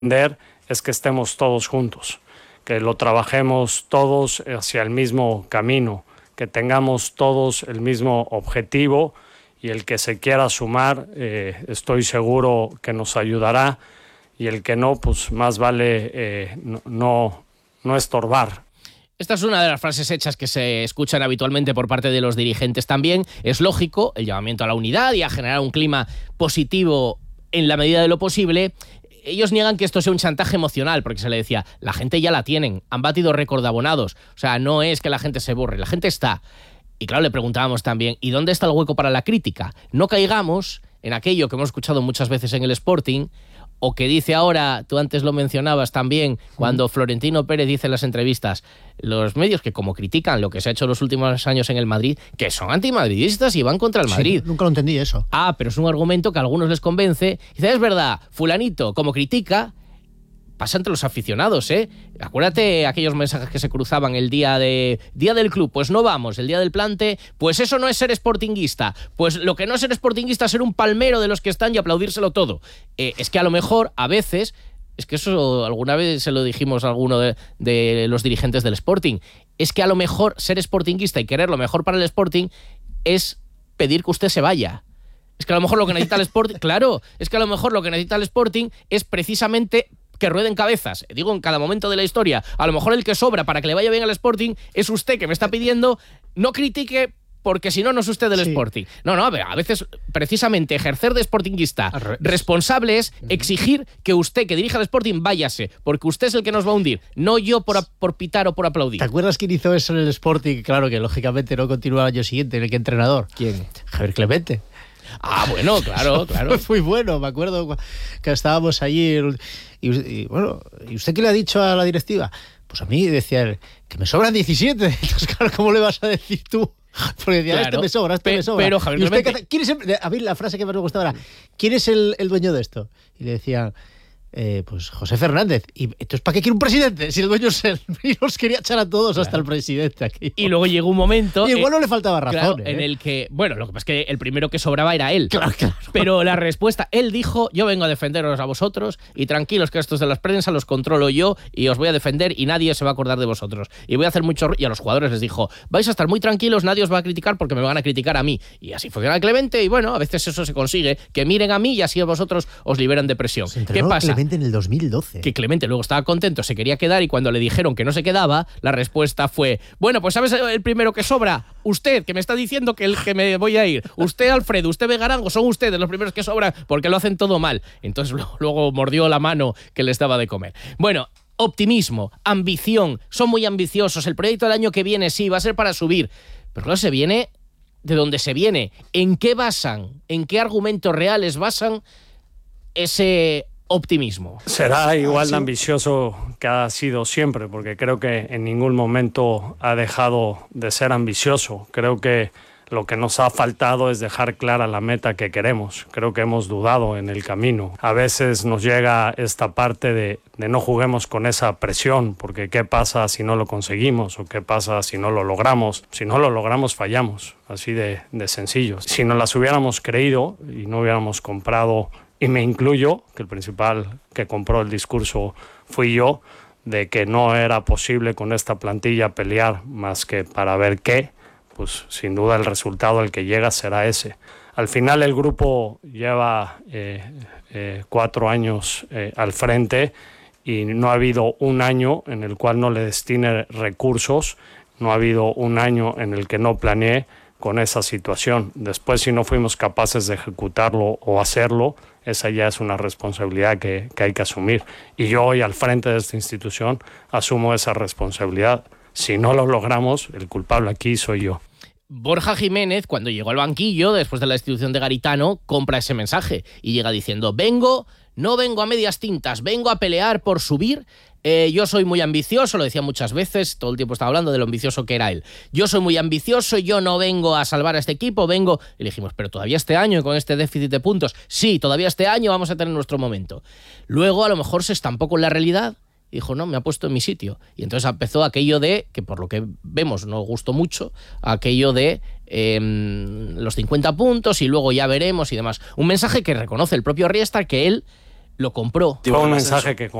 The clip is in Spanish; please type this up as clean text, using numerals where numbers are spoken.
es que estemos todos juntos, que lo trabajemos todos hacia el mismo camino, que tengamos todos el mismo objetivo, y el que se quiera sumar, estoy seguro que nos ayudará, y el que no, pues más vale no estorbar. Esta es una de las frases hechas que se escuchan habitualmente por parte de los dirigentes también. Es lógico el llamamiento a la unidad y a generar un clima positivo en la medida de lo posible. Ellos niegan que esto sea un chantaje emocional, porque se le decía, la gente ya la tienen, han batido récord de abonados. O sea, no es que la gente se borre, la gente está. Y claro, le preguntábamos también, ¿y dónde está el hueco para la crítica? No caigamos en aquello que hemos escuchado muchas veces en el Sporting, o que dice ahora, tú antes lo mencionabas también, cuando Florentino Pérez dice en las entrevistas, los medios que como critican lo que se ha hecho los últimos años en el Madrid, que son antimadridistas y van contra el Madrid. Sí, nunca lo entendí eso. Pero es un argumento que a algunos les convence. Y dice, es verdad, fulanito, como critica, pasa entre los aficionados, ¿eh? Acuérdate aquellos mensajes que se cruzaban el día del club, pues no vamos, el día del plante, pues eso no es ser sportinguista, pues lo que no es ser sportinguista es ser un palmero de los que están y aplaudírselo todo. Es que a lo mejor, a veces, es que eso alguna vez se lo dijimos a alguno de los dirigentes del Sporting, es que a lo mejor ser sportinguista y querer lo mejor para el Sporting es pedir que usted se vaya. Es que a lo mejor lo que necesita el Sporting, claro, es que a lo mejor lo que necesita el Sporting es precisamente que rueden cabezas. Digo, en cada momento de la historia, a lo mejor el que sobra para que le vaya bien al Sporting es usted, que me está pidiendo no critique porque si no, no es usted del Sporting. No, a veces precisamente ejercer de sportinguista responsable es exigir que usted, que dirija el Sporting, váyase, porque usted es el que nos va a hundir, no yo por pitar o por aplaudir. ¿Te acuerdas quién hizo eso en el Sporting? Claro que lógicamente no continúa el año siguiente, ¿el que entrenador? ¿Quién? Javier Clemente. Bueno, claro. Fue muy bueno, me acuerdo que estábamos allí y bueno, ¿y usted qué le ha dicho a la directiva? Pues a mí decía él, que me sobran 17. Entonces, claro, ¿cómo le vas a decir tú? Porque decía, claro, este me sobra. Pero Javier Clemente... ¿quién es a mí la frase que más me gustaba era, ¿quién es el dueño de esto? Y le decían, pues José Fernández. ¿Y entonces para qué quiere un presidente? Si el dueño es él. Y los quería echar a todos, hasta el presidente aquí. Y luego llegó un momento... Y igual no le faltaba razón. Claro, en el que... Bueno, lo que pasa es que el primero que sobraba era él. Claro. Pero la respuesta... Él dijo, yo vengo a defenderos a vosotros y tranquilos que estos de las prensa los controlo yo y os voy a defender y nadie se va a acordar de vosotros. Y voy a hacer mucho... Y a los jugadores les dijo, vais a estar muy tranquilos, nadie os va a criticar porque me van a criticar a mí. Y así funciona Clemente y bueno, a veces eso se consigue. Que miren a mí y así vosotros os liberan de presión. ¿Qué pasa? Clemente en el 2012. Que Clemente luego estaba contento, se quería quedar y cuando le dijeron que no se quedaba, la respuesta fue, bueno, pues ¿sabes el primero que sobra? Usted, que me está diciendo que me voy a ir. Usted, Alfredo, usted, Begarango, son ustedes los primeros que sobran porque lo hacen todo mal. Entonces luego mordió la mano que les daba de comer. Bueno, optimismo, ambición, son muy ambiciosos. El proyecto del año que viene sí, va a ser para subir. Pero claro, se viene de donde se viene. ¿En qué basan? ¿En qué argumentos reales basan ese optimismo? Será igual de ambicioso que ha sido siempre, porque creo que en ningún momento ha dejado de ser ambicioso. Creo que lo que nos ha faltado es dejar clara la meta que queremos. Creo que hemos dudado en el camino. A veces nos llega esta parte de no juguemos con esa presión, porque ¿qué pasa si no lo conseguimos? ¿O qué pasa si no lo logramos? Si no lo logramos, fallamos. Así de sencillo. Si nos las hubiéramos creído y no hubiéramos comprado, y me incluyo, que el principal que compró el discurso fui yo, de que no era posible con esta plantilla pelear más que para ver qué, pues sin duda el resultado al que llega será ese. Al final el grupo lleva 4 años al frente y no ha habido un año en el cual no le destine recursos, no ha habido un año en el que no planeé con esa situación. Después, si no fuimos capaces de ejecutarlo o hacerlo, esa ya es una responsabilidad que hay que asumir. Y yo hoy al frente de esta institución asumo esa responsabilidad. Si no lo logramos, el culpable aquí soy yo. Borja Jiménez, cuando llegó al banquillo, después de la destitución de Garitano, compra ese mensaje y llega diciendo, no vengo a medias tintas, vengo a pelear por subir. Yo soy muy ambicioso, lo decía muchas veces, todo el tiempo estaba hablando de lo ambicioso que era él. Yo soy muy ambicioso, yo no vengo a salvar a este equipo, vengo... Y le dijimos, pero todavía este año, con este déficit de puntos, sí, todavía este año vamos a tener nuestro momento. Luego a lo mejor se estampó con la realidad y dijo, no, me ha puesto en mi sitio. Y entonces empezó aquello de, que por lo que vemos no gustó mucho, aquello de los 50 puntos y luego ya veremos y demás. Un mensaje que reconoce el propio Riestar, que él lo compró. Fue un mensaje que